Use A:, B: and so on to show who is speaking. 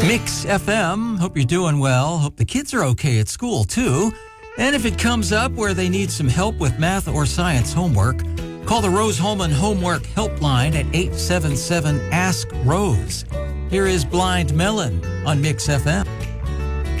A: Mix FM. Hope you're doing well. Hope the kids are okay at school, too. And if it comes up where they need some help with math or science homework, call the Rose-Hulman Homework Helpline at 877-ASK-ROSE. Here is Blind Melon on Mix FM.